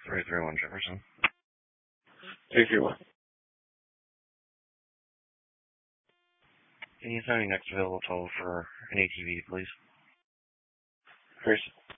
331 Jefferson. 331. Can you tell me next available toll for an ATV, please? First.